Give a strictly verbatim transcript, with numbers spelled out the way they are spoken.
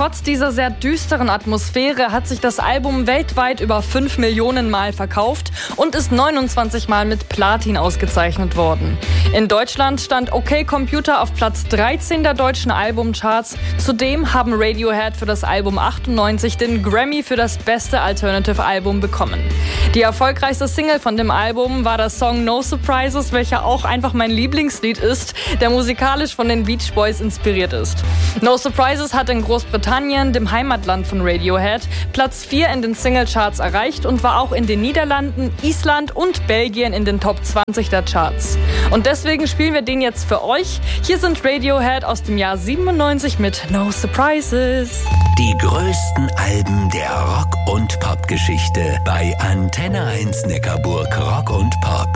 trotz dieser sehr düsteren Atmosphäre hat sich das Album weltweit über fünf Millionen Mal verkauft und ist neunundzwanzig Mal mit Platin ausgezeichnet worden. In Deutschland stand OK Computer auf Platz dreizehn der deutschen Albumcharts. Zudem haben Radiohead für das Album achtundneunzig den Grammy für das beste Alternative Album bekommen. Die erfolgreichste Single von dem Album war der Song No Surprises, welcher auch einfach mein Lieblingslied ist, der musikalisch von den Beach Boys inspiriert ist. No Surprises hat in Großbritannien, dem Heimatland von Radiohead, Platz vier in den Singlecharts erreicht und war auch in den Niederlanden, Island und Belgien in den Top zwanzig der Charts. Und deswegen spielen wir den jetzt für euch. Hier sind Radiohead aus dem Jahr siebenundneunzig mit No Surprises. Die größten Alben der Rock- und Pop-Geschichte bei Antenne eins Neckarburg Rock und Pop.